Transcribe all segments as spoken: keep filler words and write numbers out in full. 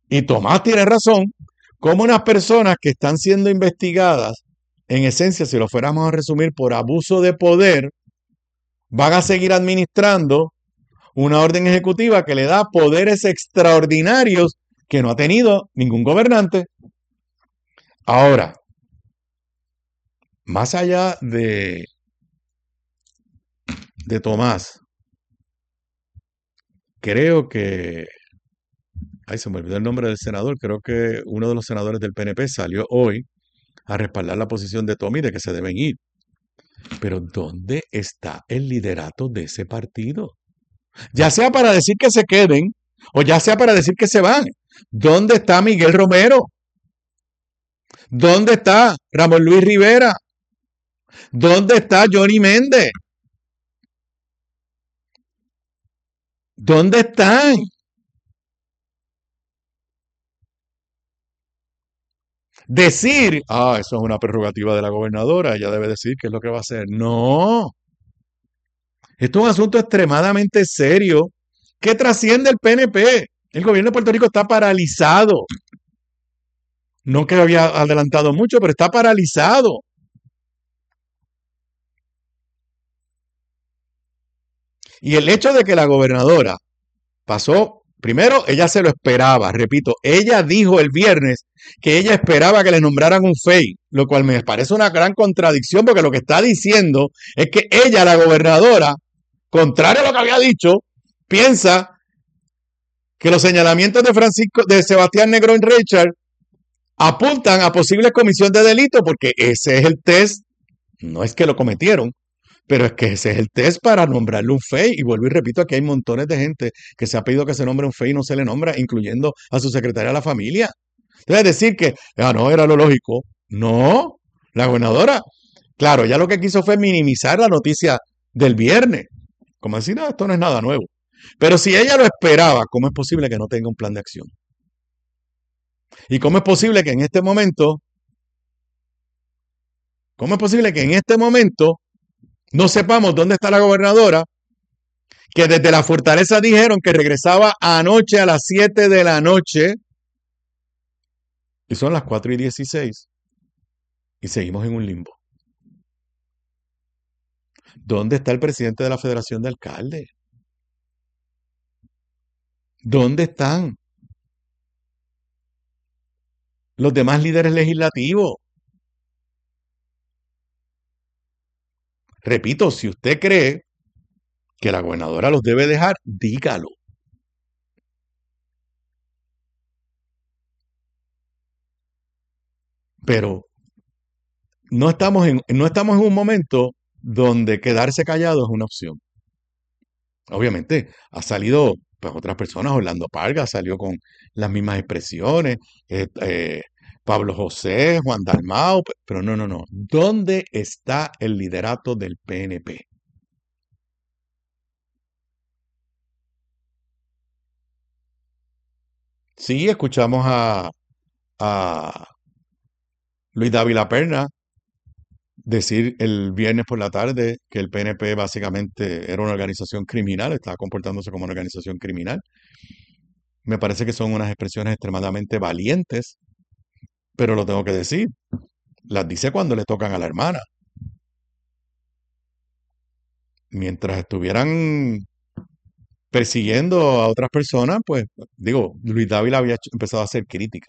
Y Tomás tiene razón, como unas personas que están siendo investigadas, en esencia, si lo fuéramos a resumir, por abuso de poder, van a seguir administrando una orden ejecutiva que le da poderes extraordinarios que no ha tenido ningún gobernante. Ahora, más allá de, de Tomás, creo que, ay, se me olvidó el nombre del senador, creo que uno de los senadores del P N P salió hoy a respaldar la posición de Tommy de que se deben ir. Pero ¿dónde está el liderato de ese partido? Ya sea para decir que se queden o ya sea para decir que se van. ¿Dónde está Miguel Romero? ¿Dónde está Ramón Luis Rivera? ¿Dónde está Johnny Méndez? ¿Dónde están? Decir, ah, eso es una prerrogativa de la gobernadora, ella debe decir qué es lo que va a hacer. No, esto es un asunto extremadamente serio que trasciende el P N P. El gobierno de Puerto Rico está paralizado. No que había adelantado mucho, pero está paralizado. Y el hecho de que la gobernadora pasó, primero, ella se lo esperaba, repito, ella dijo el viernes que ella esperaba que le nombraran un F E I, lo cual me parece una gran contradicción porque lo que está diciendo es que ella, la gobernadora, contrario a lo que había dicho, piensa que los señalamientos de Francisco, de Sebastián Negrón Richard apuntan a posibles comisión de delito porque ese es el test, no es que lo cometieron, pero es que ese es el test para nombrarle un F E I. Y vuelvo y repito, aquí hay montones de gente que se ha pedido que se nombre un F E I y no se le nombra, incluyendo a su secretaria de la familia. Entonces decir que, ah, no, era lo lógico. No, la gobernadora, claro, ya lo que quiso fue minimizar la noticia del viernes. Como decir, no, esto no es nada nuevo. Pero si ella lo esperaba, ¿cómo es posible que no tenga un plan de acción? ¿Y cómo es posible que en este momento, cómo es posible que en este momento no sepamos dónde está la gobernadora, que desde la fortaleza dijeron que regresaba anoche a las siete de la noche y son las cuatro y dieciséis y seguimos en un limbo? ¿Dónde está el presidente de la Federación de Alcaldes? ¿Dónde están los demás líderes legislativos? Repito, si usted cree que la gobernadora los debe dejar, dígalo. Pero no estamos en, no estamos en un momento donde quedarse callado es una opción. Obviamente, ha salido pues, otras personas, Orlando Parga salió con las mismas expresiones, eh, eh, Pablo José, Juan Dalmau, pero no, no, no. ¿Dónde está el liderato del P N P? Sí, escuchamos a, a Luis Dávila Perna decir el viernes por la tarde que el P N P básicamente era una organización criminal, estaba comportándose como una organización criminal. Me parece que son unas expresiones extremadamente valientes, pero lo tengo que decir. Las dice cuando le tocan a la hermana. Mientras estuvieran persiguiendo a otras personas, pues digo, Luis Dávila había hecho- empezado a hacer crítica.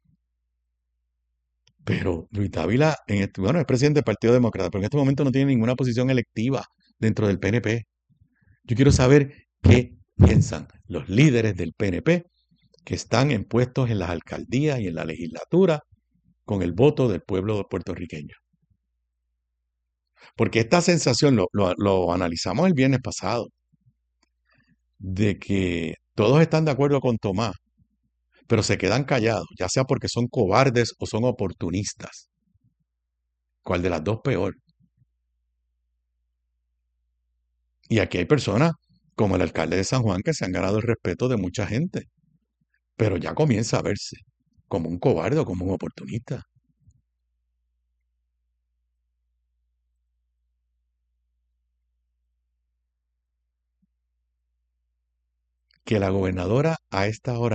Pero Luis Dávila, en este, bueno, es presidente del Partido Demócrata, pero en este momento no tiene ninguna posición electiva dentro del P N P. Yo quiero saber qué piensan los líderes del P N P que están en puestos en las alcaldías y en la legislatura con el voto del pueblo puertorriqueño. Porque esta sensación lo, lo, lo analizamos el viernes pasado, de que todos están de acuerdo con Tomás, pero se quedan callados, ya sea porque son cobardes o son oportunistas. ¿Cuál de las dos peor? Y aquí hay personas como el alcalde de San Juan que se han ganado el respeto de mucha gente, pero ya comienza a verse como un cobarde o como un oportunista. Que la gobernadora a esta hora